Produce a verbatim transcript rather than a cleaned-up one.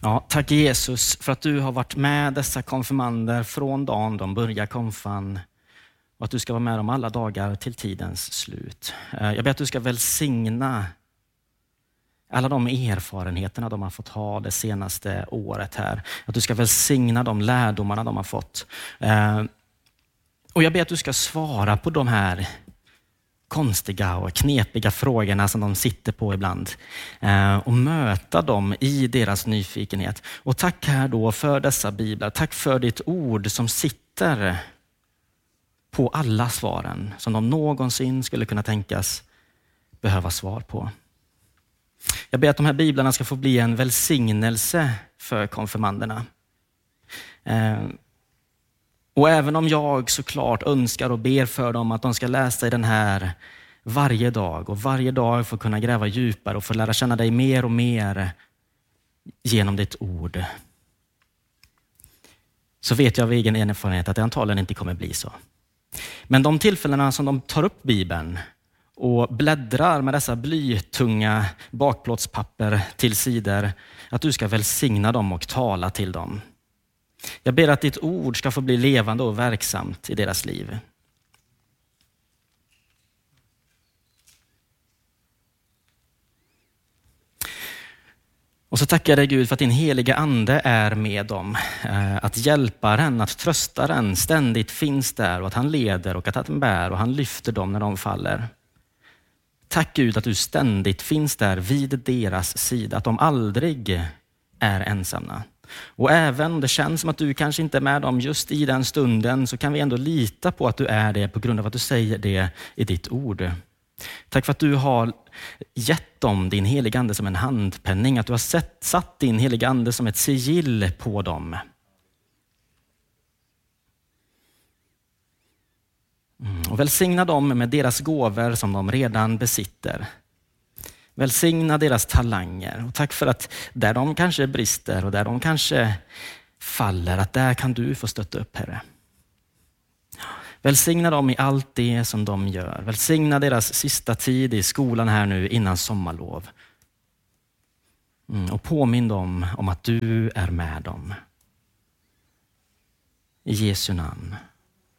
Ja, tack Jesus för att du har varit med dessa konfirmander från dagen de börjar konfan och att du ska vara med dem alla dagar till tidens slut. Jag ber att du ska välsigna alla de erfarenheterna de har fått ha det senaste året här. Att du ska välsigna de lärdomarna de har fått. Och jag ber att du ska svara på de här konstiga och knepiga frågorna som de sitter på ibland. Och möta dem i deras nyfikenhet. Och tack här då för dessa biblar. Tack för ditt ord som sitter på alla svaren som de någonsin skulle kunna tänkas behöva svar på. Jag ber att de här biblarna ska få bli en välsignelse för konfirmanderna. Och även om jag såklart önskar och ber för dem att de ska läsa i den här varje dag och varje dag få kunna gräva djupare och få lära känna dig mer och mer genom ditt ord. Så vet jag av egen erfarenhet att det antagligen inte kommer bli så. Men de tillfällena som de tar upp Bibeln och bläddrar med dessa blytunga bakplåtspapper till sidor, att du ska välsigna dem och tala till dem. Jag ber att ditt ord ska få bli levande och verksamt i deras liv. Och så tackar jag dig Gud för att din heliga ande är med dem. Att hjälpa den, att trösta den ständigt finns där och att han leder och att han bär och han lyfter dem när de faller. Tack Gud att du ständigt finns där vid deras sida, att de aldrig är ensamma. Och även om det känns som att du kanske inte är med dem just i den stunden, så kan vi ändå lita på att du är det på grund av att du säger det i ditt ord. Tack för att du har gett dem din heliga ande som en handpenning, att du har sett, satt din heliga ande som ett sigill på dem. Mm. Och välsigna dem med deras gåvor som de redan besitter. Välsigna deras talanger. Och tack för att där de kanske brister och där de kanske faller, att där kan du få stötta upp, Herre. Välsigna dem i allt det som de gör. Välsigna deras sista tid i skolan här nu innan sommarlov. Mm, och påminn dem om att du är med dem. I Jesu namn.